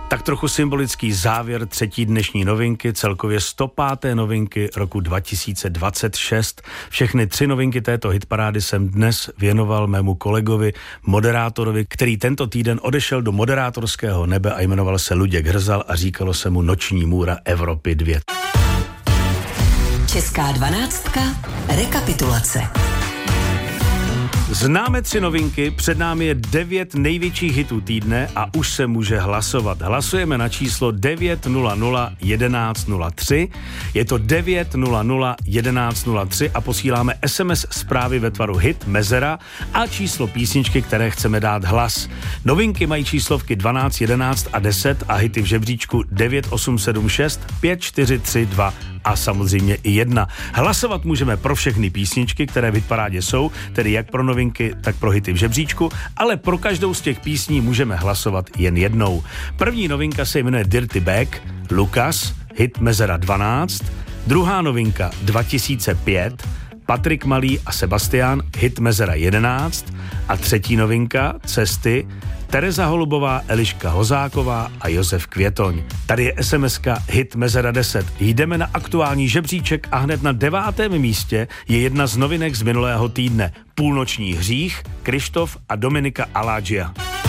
Tak trochu symbolický závěr třetí dnešní novinky, celkově 105. novinky roku 2026. Všechny 3 novinky této hitparády jsem dnes věnoval mému kolegovi, moderátorovi, který tento týden odešel do moderátorského nebe a jmenoval se Luděk Hrzal a říkalo se mu Noční můra Evropy 2. Česká 12. Rekapitulace. Známe 3 novinky, před námi je 9 největších hitů týdne a už se může hlasovat. Hlasujeme na číslo 900 1103, je to 900 1103 a posíláme SMS zprávy ve tvaru hit, mezera a číslo písničky, které chceme dát hlas. Novinky mají číslovky 12, 11 a 10 a hity v žebříčku 9876, 5432 a samozřejmě i 1. Hlasovat můžeme pro všechny písničky, které v hitparádě jsou, tedy jak pro novinky, tak pro hity v žebříčku, ale pro každou z těch písní můžeme hlasovat jen jednou. První novinka se jmenuje Dirty Bag, Lukas, hit mezera 12, druhá novinka 2005, Patrik Malý a Sebastian, hit mezera 11 a třetí novinka Cesty, Tereza Holubová, Eliška Hozáková a Josef Květoň. Tady je SMS-ka hit mezera 10. Jdeme na aktuální žebříček a hned na 9. místě je jedna z novinek z minulého týdne. Půlnoční hřích, Krištof a Dominika Aladžia.